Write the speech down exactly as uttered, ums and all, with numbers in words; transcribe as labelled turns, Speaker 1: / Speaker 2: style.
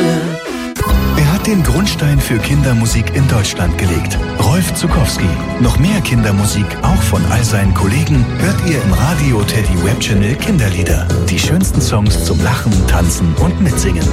Speaker 1: Schule.
Speaker 2: Er hat den Grundstein für Kindermusik in Deutschland gelegt. Rolf Zuckowski. Noch mehr Kindermusik, auch von all seinen Kollegen, hört ihr im Radio Teddy Web Channel Kinderlieder. Die schönsten Songs zum Lachen, Tanzen und Mitsingen.